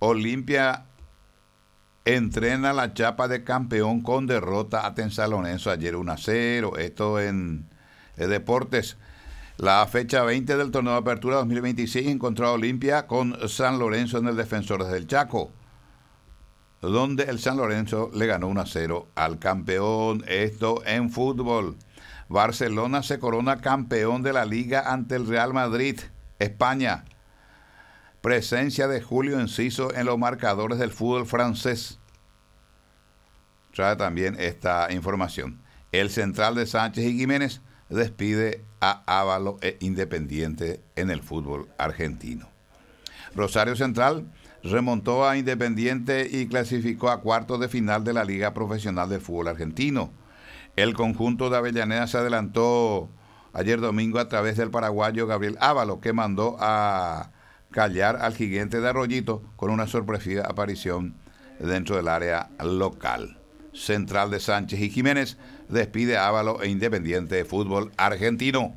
Olimpia entrena la chapa de campeón con derrota a San Lorenzo ayer 1-0. Esto en deportes. La fecha 20 del torneo de apertura 2026 encontró a Olimpia con San Lorenzo en el Defensores del Chaco, donde el San Lorenzo le ganó 1-0 al campeón. Esto en fútbol. Barcelona se corona campeón de la Liga ante el Real Madrid, España. Presencia de Julio Enciso en los marcadores del fútbol francés. Trae también esta información. El central de Sánchez y Jiménez despide a Ávalo e Independiente en el fútbol argentino. Rosario Central remontó a Independiente y clasificó a cuartos de final de la Liga Profesional del Fútbol Argentino. El conjunto de Avellaneda se adelantó ayer domingo a través del paraguayo Gabriel Ávalo, que mandó a callar al Gigante de Arroyito con una sorpresiva aparición dentro del área local. Central de Sánchez y Jiménez despide a Ávalo e Independiente de Fútbol Argentino.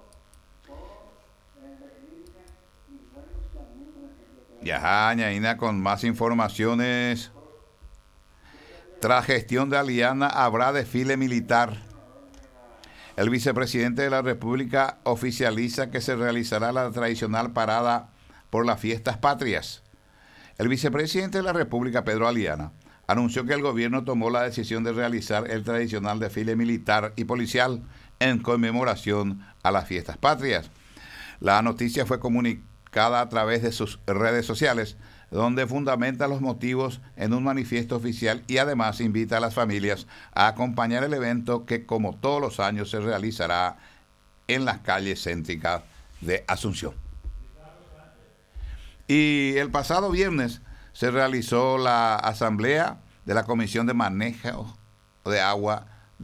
Ya, Ñaina, con más informaciones. Tras gestión de Aliana habrá desfile militar. El vicepresidente de la República oficializa que se realizará la tradicional parada por las fiestas patrias. El vicepresidente de la República, Pedro Aliana, anunció que el gobierno tomó la decisión de realizar el tradicional desfile militar y policial en conmemoración a las fiestas patrias. La noticia fue comunicada a través de sus redes sociales, donde fundamenta los motivos en un manifiesto oficial y además invita a las familias a acompañar el evento que, como todos los años, se realizará en las calles céntricas de Asunción. Y el pasado viernes se realizó la asamblea de la Comisión de Manejo de Agua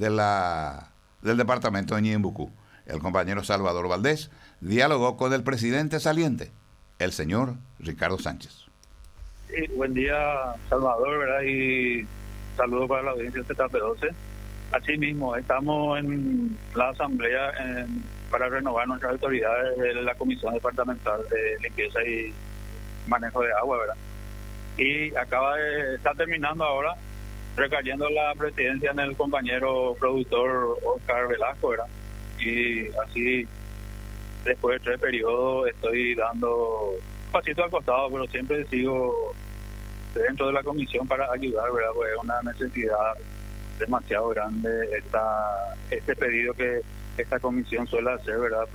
del departamento de Ñembucú. El compañero Salvador Valdés dialogó con el presidente saliente, el señor Ricardo Sánchez. Sí, buen día, Salvador, ¿verdad? Y saludos para la audiencia de TP12. Así mismo, estamos en la asamblea para renovar nuestras autoridades de la Comisión Departamental de Limpieza y Manejo de Agua, ¿verdad? Y está terminando ahora, recayendo la presidencia en el compañero productor Oscar Velasco, ¿verdad? Y así, después de 3 periodos, estoy dando pasito al costado, pero siempre sigo dentro de la comisión para ayudar, ¿verdad? Pues es una necesidad demasiado grande este pedido que esta comisión suele hacer, ¿verdad?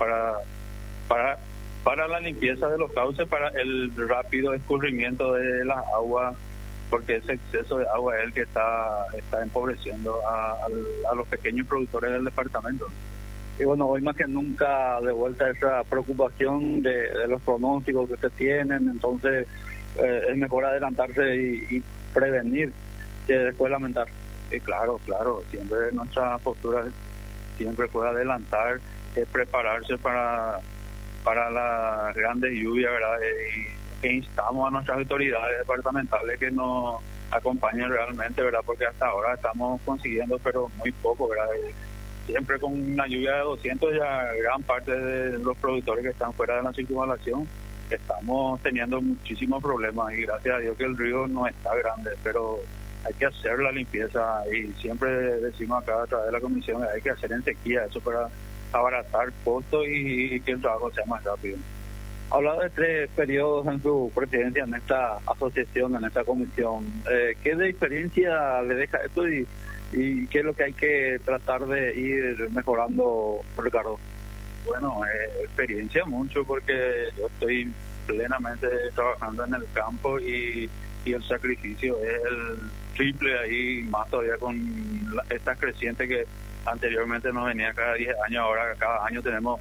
Para la limpieza de los cauces, para el rápido escurrimiento de las aguas, porque ese exceso de agua es el que está empobreciendo a los pequeños productores del departamento. Y bueno, hoy más que nunca de vuelta esa preocupación de los pronósticos que se tienen, entonces es mejor adelantarse y prevenir que después lamentar. Y claro, siempre nuestra postura siempre puede adelantar, prepararse para las grandes lluvias, ¿verdad? E instamos a nuestras autoridades departamentales que nos acompañen realmente, ¿verdad? Porque hasta ahora estamos consiguiendo, pero muy poco, ¿verdad? Siempre con una lluvia de 200 ya gran parte de los productores que están fuera de la circunvalación estamos teniendo muchísimos problemas y gracias a Dios que el río no está grande, pero hay que hacer la limpieza y siempre decimos acá a través de la comisión hay que hacer en sequía eso para abaratar costos y que el trabajo sea más rápido. Hablado de 3 periodos en su presidencia en esta asociación, en esta comisión, ¿qué de experiencia le deja esto y qué es lo que hay que tratar de ir mejorando, Ricardo? Bueno, experiencia mucho porque yo estoy plenamente trabajando en el campo y el sacrificio es el triple ahí, más todavía con esta creciente que anteriormente nos venía cada 10 años, ahora cada año tenemos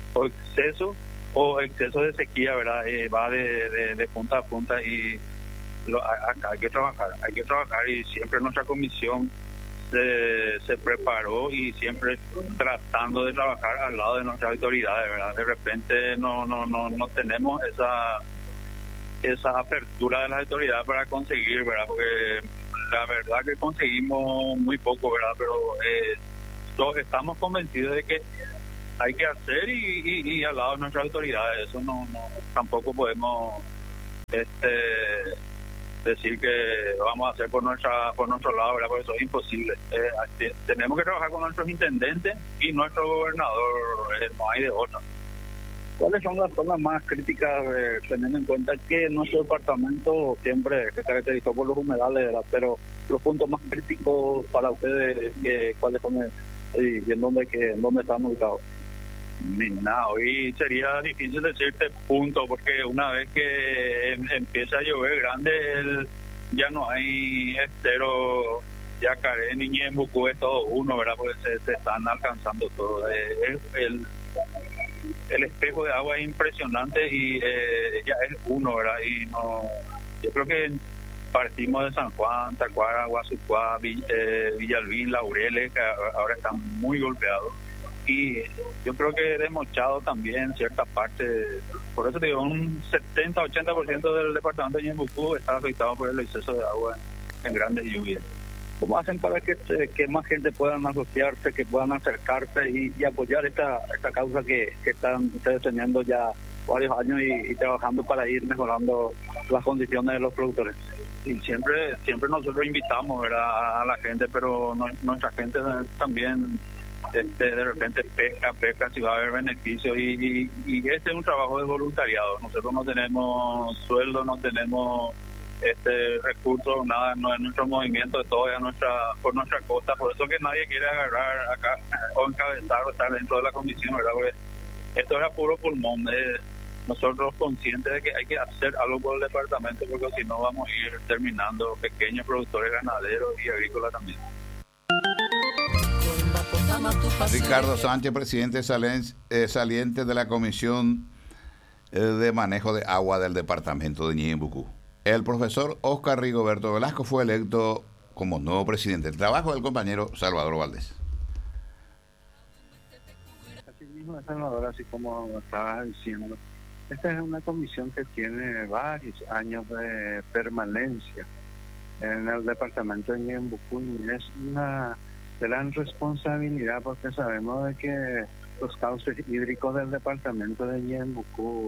exceso de sequía, ¿verdad? Va de punta a punta y acá hay que trabajar y siempre nuestra comisión se preparó y siempre tratando de trabajar al lado de nuestras autoridades, ¿verdad? De repente no tenemos esa apertura de las autoridades para conseguir, ¿verdad? Porque la verdad que conseguimos muy poco, ¿verdad? Pero estamos convencidos de que hay que hacer y al lado de nuestras autoridades. Eso no tampoco podemos decir que vamos a hacer por nuestro lado, ¿verdad? Porque eso es imposible. Tenemos que trabajar con nuestros intendentes y nuestro gobernador, no hay de otra. ¿Cuáles son las zonas más críticas, teniendo en cuenta que nuestro departamento siempre se caracterizó por los humedales, ¿verdad? Pero los puntos más críticos para ustedes, ¿cuáles son y en dónde están ubicados? Nada, hoy sería difícil decirte punto, porque una vez que empieza a llover grande, ya no hay estero, Yacaré, ni Ñembucú, es todo uno, ¿verdad? Porque se están alcanzando todo. El espejo de agua es impresionante y ya es uno, ¿verdad? Y no, yo creo que partimos de San Juan, Tacuara, Guasucuá, Villalbín, Laureles, que ahora están muy golpeados. Y yo creo que de Mochado también, cierta parte, por eso te digo, un 70-80% del departamento de Ñembucú está afectado por el exceso de agua en grandes lluvias. ¿Cómo hacen para que más gente puedan asociarse, que puedan acercarse y apoyar esta causa que están ustedes teniendo ya varios años y trabajando para ir mejorando las condiciones de los productores? Y siempre nosotros invitamos, ¿verdad?, a la gente, pero nuestra gente también de repente pesca si va a haber beneficios y este es un trabajo de voluntariado. Nosotros no tenemos sueldo, no tenemos recursos, nada, no es nuestro movimiento, de todo es por nuestra costa, por eso que nadie quiere agarrar acá o encabezar o estar dentro de la comisión, ¿verdad? Porque esto era puro pulmón. Nosotros conscientes de que hay que hacer algo por el departamento, porque si no vamos a ir terminando pequeños productores ganaderos y agrícolas también. Ricardo Sánchez, presidente saliente de la Comisión de Manejo de Agua del departamento de Ñembucú. El profesor Oscar Rigoberto Velasco fue electo como nuevo presidente. El trabajo del compañero Salvador Valdés. Así mismo, Salvador, así como estabas diciendo, esta es una comisión que tiene varios años de permanencia en el departamento de Ñembucú y es una gran responsabilidad porque sabemos de que los cauces hídricos del departamento de Ñembucú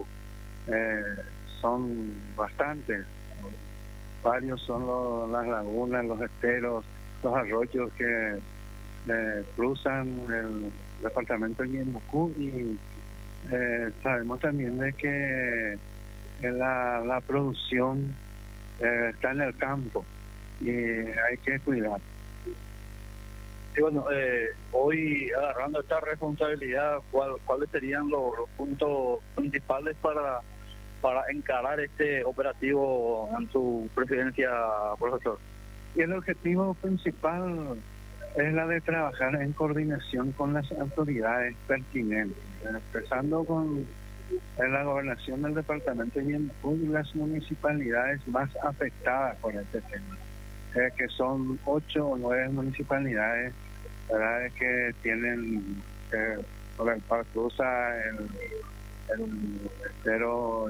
son bastantes. Varios son las lagunas, los esteros, los arroyos que cruzan el departamento de Ñembucú y sabemos también de que la producción está en el campo y hay que cuidar. Sí, bueno, hoy agarrando esta responsabilidad, ¿cuáles serían los puntos principales para encarar este operativo en su presidencia, profesor? Y el objetivo principal es la de trabajar en coordinación con las autoridades pertinentes, empezando con la gobernación del departamento de Ñembucú y las municipalidades más afectadas por este tema, que son 8 o 9 municipalidades, ¿verdad?, que tienen por el cual cruza el estero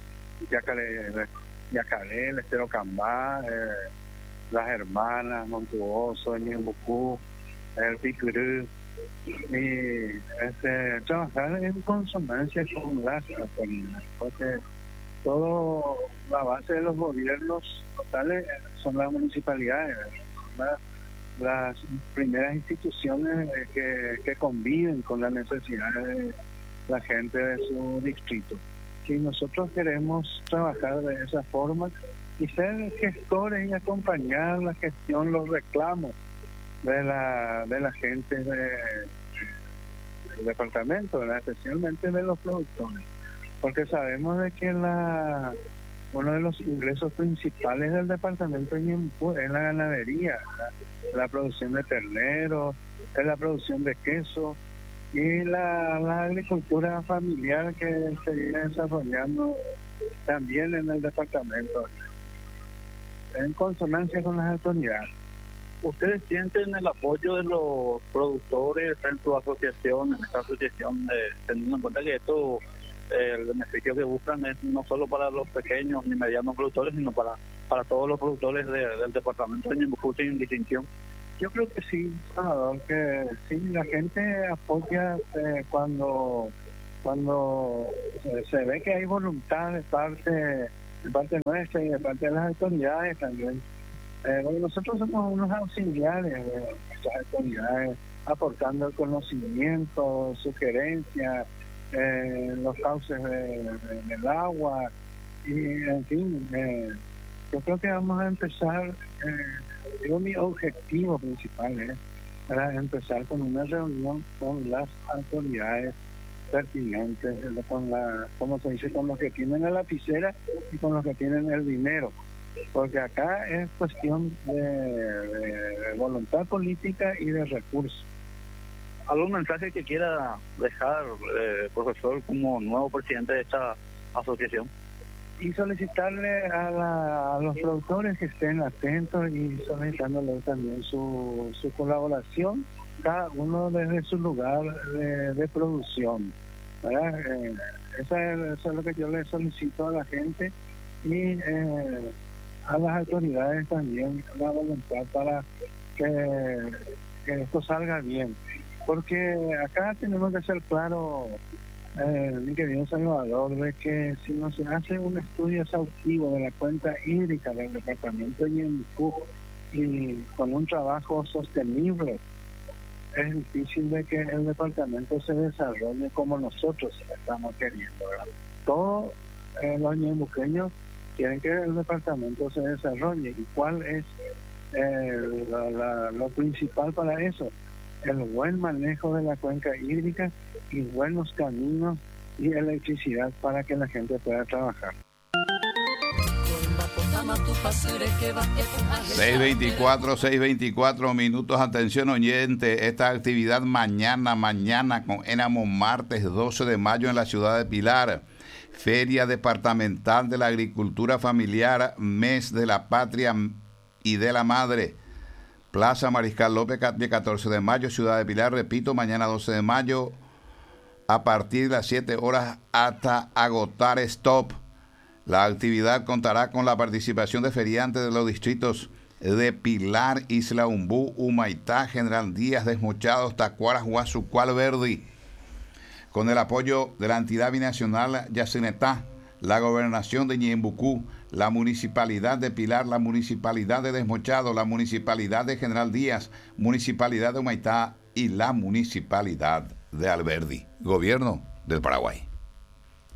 Yacaré, el estero Cambá, Las Hermanas, Montuoso, Ñembucú, el Picurú, y trabajar en consonancia con las autoridades, porque todo la base de los gobiernos totales son las municipalidades, las primeras instituciones que conviven con las necesidades de la gente de su distrito. Si nosotros queremos trabajar de esa forma y ser gestores y acompañar la gestión, los reclamos de la gente del departamento, ¿verdad?, especialmente de los productores, porque sabemos de que uno de los ingresos principales del departamento de Ñembucú es la ganadería, la producción de terneros, es la producción de queso y la agricultura familiar que se viene desarrollando también en el departamento, en consonancia con las autoridades. ¿Ustedes sienten el apoyo de los productores en su asociación, en esta asociación, teniendo en cuenta que esto, el beneficio que buscan es no solo para los pequeños ni medianos productores, sino para todos los productores del departamento de Ñembucú sin distinción? Yo creo que sí, Salvador, que sí, la gente apoya cuando se ve que hay voluntad de parte de parte nuestra y de parte de las autoridades también. Porque nosotros somos unos auxiliares de nuestras autoridades, aportando el conocimiento, sugerencias, los cauces del agua, y en fin, yo creo que vamos a empezar, mi objetivo principal es para empezar con una reunión con las autoridades pertinentes, como se dice, con los que tienen la lapicera y con los que tienen el dinero, porque acá es cuestión de voluntad política y de recursos. ¿Algún mensaje que quiera dejar, profesor, como nuevo presidente de esta asociación? Y solicitarle a los productores que estén atentos y solicitándole también su colaboración, cada uno desde su lugar de producción, ¿verdad? Eso es lo que yo le solicito a la gente y a las autoridades también, la voluntad para que esto salga bien, porque acá tenemos que ser claros, mi querido Salvador, de que si no se hace un estudio exhaustivo de la cuenca hídrica del departamento de Ñeembucú y con un trabajo sostenible, es difícil de que el departamento se desarrolle como nosotros estamos queriendo, ¿verdad? Todos los ñeembuqueños quieren que el departamento se desarrolle. ¿Y cuál es lo principal para eso? El buen manejo de la cuenca hídrica y buenos caminos y electricidad para que la gente pueda trabajar. 6:24 minutos. Atención oyente, esta actividad mañana con Énamo, martes 12 de mayo en la ciudad de Pilar. Feria Departamental de la Agricultura Familiar, Mes de la Patria y de la Madre. Plaza Mariscal López, 14 de mayo, ciudad de Pilar. Repito, mañana 12 de mayo, a partir de las 7 horas hasta agotar stop. La actividad contará con la participación de feriantes de los distritos de Pilar, Isla Umbú, Humaitá, General Díaz, Desmochados, Tacuaras, Guasuco, Alberdi, con el apoyo de la entidad binacional Yacinetá, la gobernación de Ñeembucú, la municipalidad de Pilar, la municipalidad de Desmochados, la municipalidad de General Díaz, municipalidad de Humaitá y la municipalidad de Alberdi. Gobierno del Paraguay.